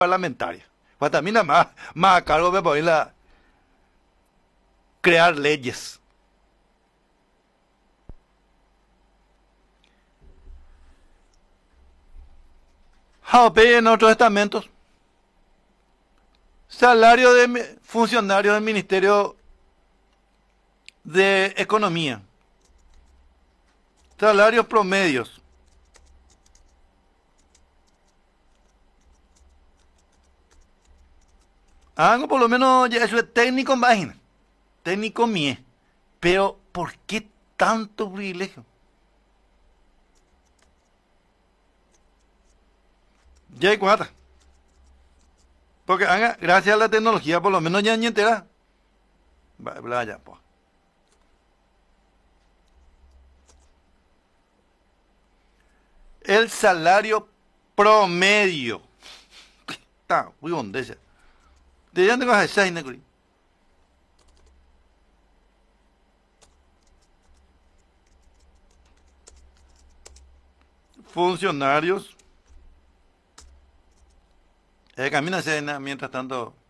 parlamentaria. Guatamina más a cargo de poder crear leyes. Jaopé en otros estamentos. Salario de funcionarios del Ministerio de Economía. Salarios promedios. Algo por lo menos ya eso es técnico máquina. Técnico mie. Pero ¿por qué tanto privilegio? Ya hay cuatro. Porque gracias a la tecnología por lo menos ya ni entera. Vaya, pues. El salario promedio. Está, muy bondesa. ¿De dónde vas a esa Necuri? Funcionarios. Camina mientras tanto.